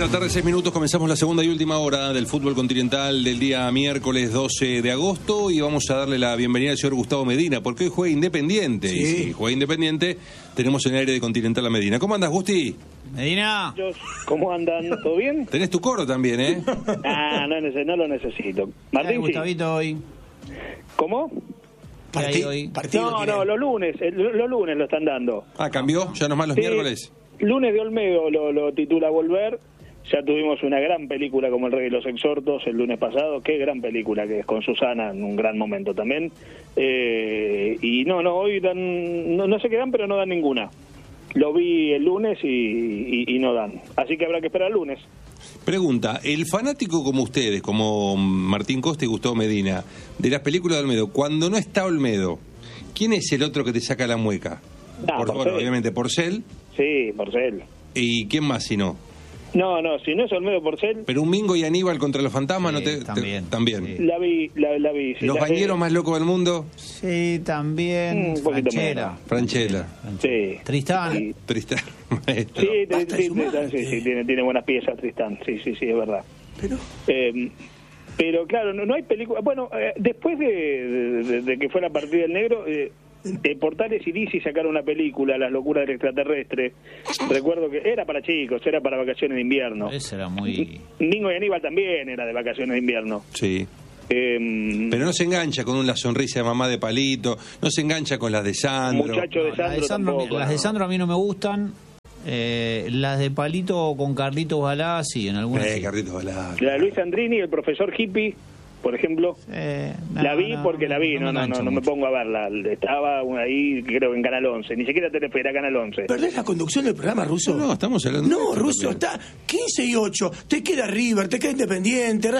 de la tarde, 6 minutos, comenzamos la segunda y última hora del fútbol continental del día miércoles 12 de agosto y vamos a darle la bienvenida al señor Gustavo Medina, porque hoy juega Independiente. Sí. Y si juega Independiente, tenemos en el aire de Continental a Medina. ¿Cómo andas, Gusti? Medina. ¿Cómo andan? ¿Todo bien? Tenés tu coro también, ¿eh? No lo necesito. Martín, Gustavito hoy. ¿Cómo? No, los lunes lo están dando. Ah, ¿cambió? ¿Ya no más los miércoles? Lunes de Olmedo lo titula Volver. Ya tuvimos una gran película como El Rey de los Exhortos el lunes pasado. Qué gran película que es, con Susana en un gran momento también. Y hoy dan, no sé qué dan, pero no dan ninguna. Lo vi el lunes y no dan. Así que habrá que esperar el lunes. Pregunta, el fanático como ustedes, como Martín Costa y Gustavo Medina, de las películas de Olmedo, cuando no está Olmedo, ¿quién es el otro que te saca la mueca? Bueno, obviamente Porcel. Sí, Porcel. ¿Y quién más si no? No, si no es Olmedo, Porcel. Pero un Mingo y Aníbal contra los fantasmas, sí, también. Sí. La vi. Sí, ¿Los bañeros más locos del mundo? Sí, también. Franchella. Sí. Tristán. Sí. Tristán, maestro. Sí, tiene buenas piezas Tristán. Sí, es verdad. Pero claro, no hay película. Bueno, después de que fue la partida del negro, Portales y DC sacaron una película, Las locuras del extraterrestre. Recuerdo que era para chicos, era para vacaciones de invierno. Ese era muy... Mingo y Aníbal también era de vacaciones de invierno. Sí. Pero no se engancha con la sonrisa de mamá de Palito, no se engancha con las de Sandro. Muchacho de Sandro tampoco. Las de Sandro a mí no me gustan. Las de Palito con Carlitos Balá, sí, en algunas. Carlitos Balá. La de Luis Andrini, el profesor hippie, por ejemplo. La vi porque la vi, no me pongo a verla. Estaba ahí, creo que en Canal 11. Ni siquiera Telefe, era Canal 11. ¿Perdés la conducción del programa, Russo? No, estamos hablando. No, Russo, está 15 y 8. Te queda River, te queda Independiente.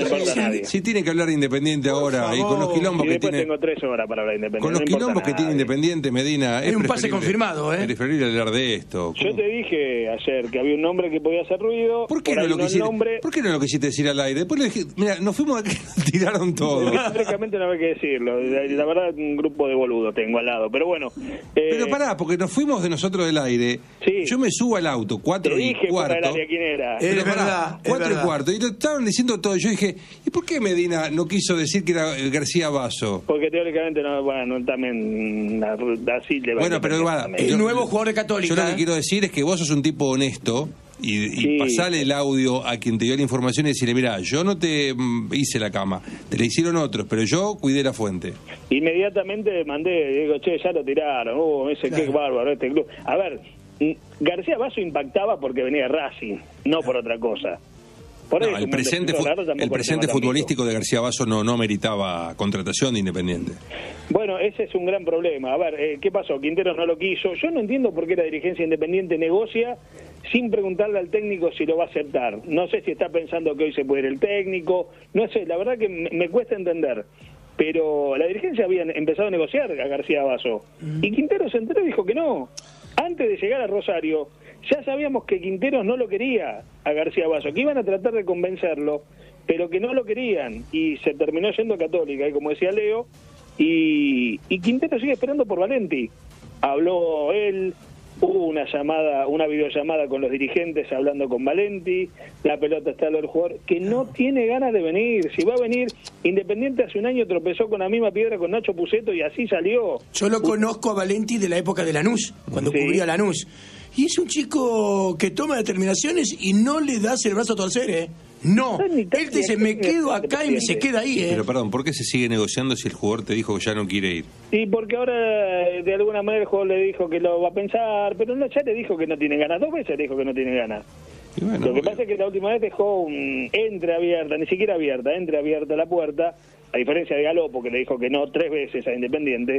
Si tiene que hablar de Independiente ahora, y con los quilombos que tiene. Tengo 3 horas para hablar de Independiente. Con los quilombos que tiene Independiente, Medina. Hay un pase confirmado, ¿eh? Preferible hablar de esto. Yo te dije ayer que había un nombre que podía hacer ruido. ¿Por qué no lo quisiste decir al aire? Después le dije, mira, nos fuimos a que tiraron todo. Francamente no hay que decirlo. La verdad, un grupo de boludos tengo al lado. Pero bueno. Pero pará, porque nos fuimos de nosotros del aire. Sí. Yo me subo al auto, 4 y cuarto. ¿Quién era? Es verdad. 4 y cuarto. Y lo estaban diciendo todo. Yo dije, ¿y por qué Medina no quiso decir que era García Basso? Porque teóricamente no también así le va. Bueno, pero el nuevo jugador de Católica. Yo lo que quiero decir es que vos sos un tipo honesto. Y pasale el audio a quien te dio la información y decirle, mira, yo no te hice la cama, te la hicieron otros, pero yo cuidé la fuente. Inmediatamente mandé, digo, che, ya lo tiraron, qué bárbaro este club. A ver, García Basso impactaba porque venía de Racing, no por otra cosa. El presente futbolístico de García Basso no meritaba contratación de Independiente. Bueno, ese es un gran problema. A ver, ¿qué pasó? Quinteros no lo quiso. Yo no entiendo por qué la dirigencia independiente negocia sin preguntarle al técnico si lo va a aceptar. No sé si está pensando que hoy se puede ir el técnico. No sé, la verdad que me cuesta entender. Pero la dirigencia había empezado a negociar a García Basso. Y Quinteros se enteró y dijo que no. Antes de llegar a Rosario, ya sabíamos que Quinteros no lo quería a García Basso, que iban a tratar de convencerlo, pero que no lo querían. Y se terminó yendo a Católica, y como decía Leo, y Quinteros sigue esperando por Valenti. Habló él, hubo una videollamada con los dirigentes hablando con Valenti, la pelota está al jugador, que no tiene ganas de venir. Si va a venir, Independiente hace un año tropezó con la misma piedra con Nacho Puceto y así salió. Yo lo conozco a Valenti de la época de Lanús, cuando cubría Lanús. Y es un chico que toma determinaciones y no le das el brazo a torcer, ¿eh? No, él te dice, me quedo acá y se queda ahí, ¿eh? Pero perdón, ¿por qué se sigue negociando si el jugador te dijo que ya no quiere ir? Y porque ahora, de alguna manera, el jugador le dijo que lo va a pensar, pero no, ya le dijo que no tiene ganas, 2 veces le dijo que no tiene ganas. Bueno, lo que pasa es que la última vez dejó entreabierta, ni siquiera abierta, entreabierta la puerta, a diferencia de Galopo, que le dijo que no 3 veces a Independiente.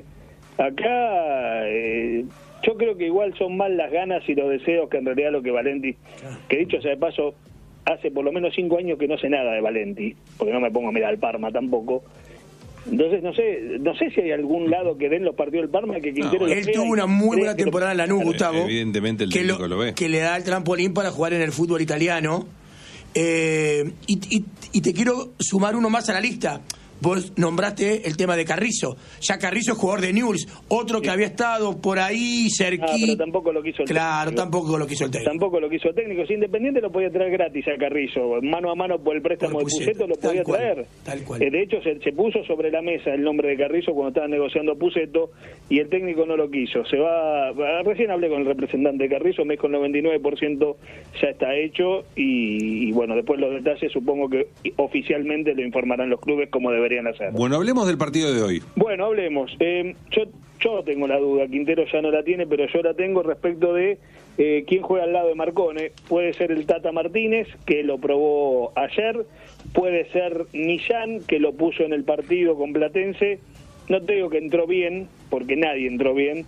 Acá... yo creo que igual son más las ganas y los deseos que en realidad lo que Valenti, que dicho sea de paso, hace por lo menos 5 años que no sé nada de Valenti, porque no me pongo a mirar al Parma tampoco. Entonces no sé si hay algún lado que den los partidos del Parma que Quintero él tuvo una muy buena temporada en Lanús, Gustavo. Evidentemente el técnico lo ve. Que le da el trampolín para jugar en el fútbol italiano. Y te quiero sumar uno más a la lista. vos nombraste el tema de Carrizo. Ya Carrizo es jugador de Newell's, otro que había estado por ahí cerquita. Pero tampoco lo quiso el Claro, técnico. tampoco lo quiso el técnico. Tampoco lo quiso el técnico. Si Independiente lo podía traer gratis a Carrizo, mano a mano por el préstamo Por de Pusetto lo Pusetto, podía tal cual, traer. tal cual. De hecho, se puso sobre la mesa el nombre de Carrizo cuando estaban negociando a Pusetto y el técnico no lo quiso. Recién hablé con el representante de Carrizo, me dijo el 99% ya está hecho y bueno, después los detalles supongo que oficialmente lo informarán los clubes como deberían hacer. Bueno, hablemos del partido de hoy. Bueno, hablemos. Yo tengo la duda, Quintero ya no la tiene, pero yo la tengo respecto de quién juega al lado de Marcone. Puede ser el Tata Martínez, que lo probó ayer, puede ser Millán, que lo puso en el partido con Platense. No te digo que entró bien, porque nadie entró bien,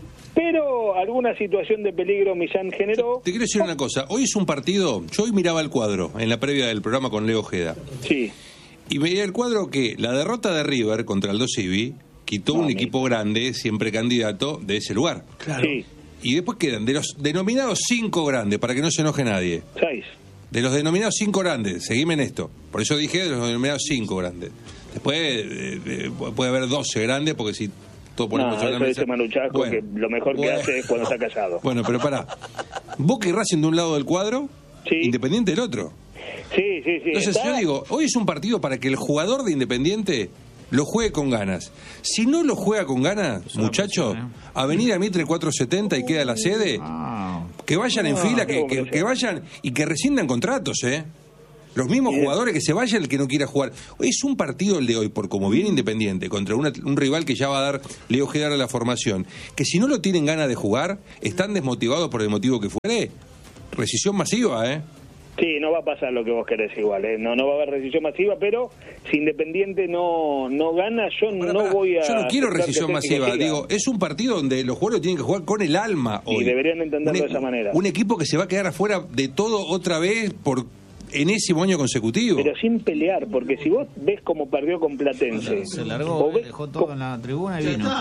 pero alguna situación de peligro Millán generó. Te quiero decir una cosa, hoy es un partido, yo hoy miraba el cuadro en la previa del programa con Leo Ojeda. Sí. Y veía el cuadro que la derrota de River contra Aldo Civi quitó un equipo grande, siempre candidato, de ese lugar. Claro. Sí, Y después quedan de los denominados 5 grandes, para que no se enoje nadie. 6. De los denominados 5 grandes, seguime en esto. Por eso dije de los denominados 5 grandes. Después puede haber 12 grandes, porque si todo ponemos No, sobre la eso mesa. dice Manu Chasco, Bueno, que lo mejor que bueno. hace es cuando está callado. Bueno, pero pará. Boca y Racing de un lado del cuadro, Sí. Independiente del otro. Sí. Entonces Está- yo digo, hoy es un partido para que el jugador de Independiente lo juegue con ganas. Si no lo juega con ganas, muchachos, Avenida Mitre 470 y queda la sede, Ah, que vayan en fila, que vayan y que rescindan contratos, ¿eh? Los mismos jugadores que se vayan, el que no quiera jugar. Es un partido el de hoy, por como viene Independiente, contra un rival que ya va a dar Leo Ojeda a la formación, que si no lo tienen ganas de jugar, están desmotivados por el motivo que fuere. Rescisión masiva, ¿eh? Sí, no va a pasar lo que vos querés igual, ¿eh? No va a haber rescisión masiva, pero si Independiente no gana, yo no voy a... Yo no quiero aceptar que rescisión el técnico masiva, siga. digo, es un partido donde los jugadores tienen que jugar con el alma hoy. Y deberían entenderlo de esa manera. Un equipo que se va a quedar afuera de todo otra vez por enésimo año consecutivo. Pero sin pelear, porque si vos ves cómo perdió con Platense, se largó, o ves, dejó todo en la tribuna y vino.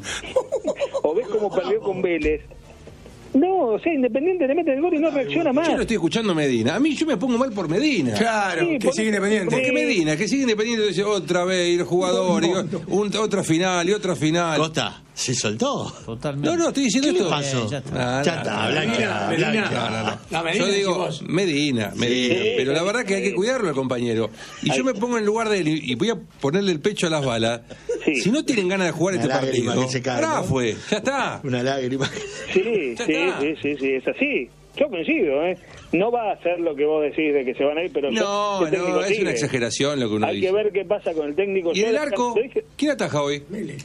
o ves cómo perdió con Vélez, no, o sea, Independiente le mete el gol y no reacciona más. Yo lo estoy escuchando a Medina. A mí yo me pongo mal por Medina. Claro, Sí, que sigue Independiente. Porque Medina, que sigue Independiente, dice otra vez, y el jugador, otra final, y otra final. Costa, ¿se soltó? Totalmente. No, estoy diciendo ¿Qué le esto. pasó? Ya está. Ya está, Blanca. Medina. No, Medina Yo decís digo vos. Medina, pero la verdad que hay que cuidarlo al compañero. Y yo me pongo en lugar de él y voy a ponerle el pecho a las balas. Sí. Si no tienen ganas de jugar Una este lágrima partido, que se cae, pará, ¿no? fue, ya está. Una lágrima. Sí, Ya está. sí, es así. Yo coincido, ¿eh? No va a hacer lo que vos decís de que se van a ir, pero No, el técnico es sigue. una exageración lo que uno Hay dice. que ver qué pasa con el técnico. ¿Y Yo el lo arco? dije- ¿Quién ataja hoy? Mele.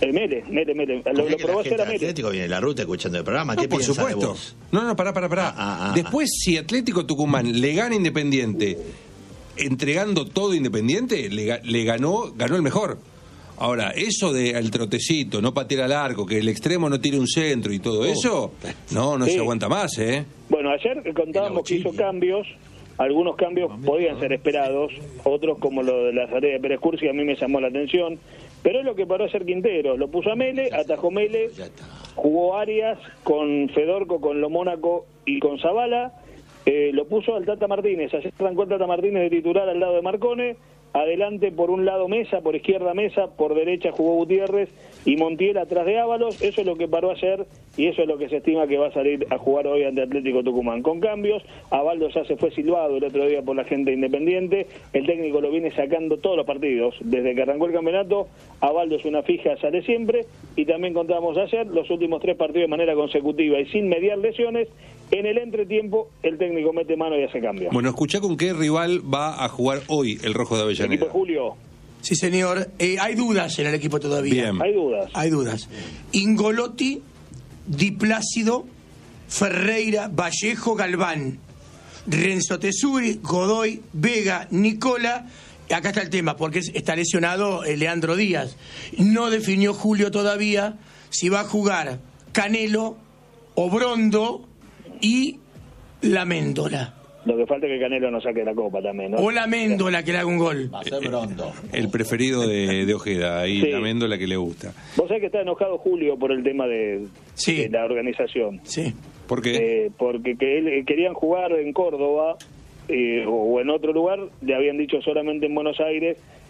¿Por Lo qué que probó la hacer gente a de Mele. Atlético viene en la ruta escuchando el programa? No, ¿Qué por piensa de supuesto. vos? No, pará. Después, si Atlético Tucumán le gana Independiente, entregando todo Independiente, le ganó el mejor. Ahora, eso de al trotecito, no patear al arco, que el extremo no tire un centro y todo eso, no Sí. se aguanta más, ¿eh? Bueno, ayer contábamos que hizo cambios. Algunos cambios podían ser esperados, otros como lo de la salida de Pérez Cursi a mí me llamó la atención, pero es lo que paró a hacer Quintero, lo puso a Mele, atajó Mele, jugó Arias con Fedorco, con Lo Mónaco y con Zavala, lo puso al Tata Martínez, ayer arrancó el Tata Martínez de titular al lado de Marcone, adelante por un lado Mesa, por izquierda Mesa, por derecha jugó Gutiérrez y Montiel atrás de Ábalos. Eso es lo que paró ayer y eso es lo que se estima que va a salir a jugar hoy ante Atlético Tucumán. Con cambios, Abaldo ya se fue silbado el otro día por la gente Independiente, el técnico lo viene sacando todos los partidos, desde que arrancó el campeonato. Abaldo es una fija, sale siempre, y también contábamos ayer los últimos 3 partidos de manera consecutiva y sin mediar lesiones. En el entretiempo el técnico mete mano y hace cambio. Bueno, escuchá con qué rival va a jugar hoy el Rojo de El equipo Avellaneda. de Julio, Sí, señor. Hay dudas en el equipo todavía. Bien. hay dudas. Hay dudas. Ingolotti, Di Plácido, Ferreira, Vallejo, Galván, Renzo Tesuri, Godoy, Vega, Nicola. Acá está el tema, porque está lesionado Leandro Díaz. No definió Julio todavía si va a jugar Canelo, Obrondo y La Méndola. Lo que falta es que Canelo no saque la copa también, ¿no? O La Méndola que le haga un gol. Va a ser Brondo. El preferido de Ojeda, ahí Sí. la Méndola que le gusta. Vos sabés que está enojado Julio por el tema de la organización. Sí. ¿Por qué? Porque querían jugar en Córdoba o en otro lugar, le habían dicho solamente en Buenos Aires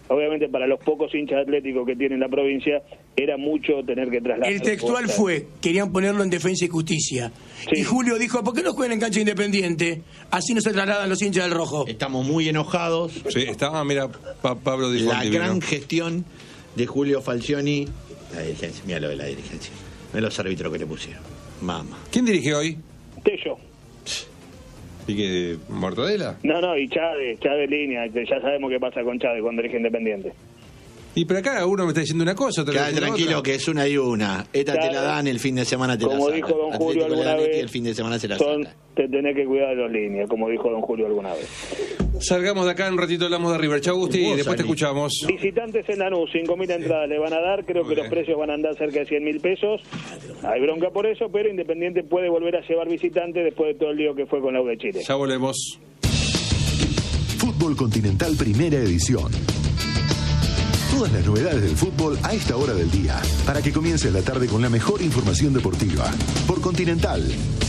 obviamente para los pocos hinchas atléticos que tiene la provincia, era mucho tener que trasladar. El textual fue, querían ponerlo en Defensa y Justicia. Sí. Y Julio dijo, ¿por qué no juegan en cancha independiente? Así no se trasladan los hinchas del Rojo. Estamos muy enojados. Sí, estaba, mira, Pablo dijo la gran gestión de Julio Falcioni. La dirigencia, mira lo de la dirigencia. Mira los árbitros que le pusieron. Mamá. ¿Quién dirige hoy? Tello. ¿Y qué? ¿Mortadela? No, y Chávez línea. Ya sabemos qué pasa con Chávez cuando dirige Independiente. Y pero acá uno me está diciendo una cosa, otra Quédate tranquilo, que es una y una. Esta te la dan, el fin de semana te la sacan. Como dijo don Julio alguna vez, el fin de semana se la sacan. Te tenés que cuidar de los líneas, como dijo don Julio alguna vez. Salgamos de acá, en un ratito hablamos de River. Chau, Gusti, y después te escuchamos. Visitantes en Lanús, 5.000 entradas le van a dar, creo que los precios van a andar cerca de 100.000 pesos. Hay bronca por eso, pero Independiente puede volver a llevar visitantes después de todo el lío que fue con la U de Chile. Ya volvemos. Fútbol Continental Primera Edición. Todas las novedades del fútbol a esta hora del día, para que comience la tarde con la mejor información deportiva. Por Continental.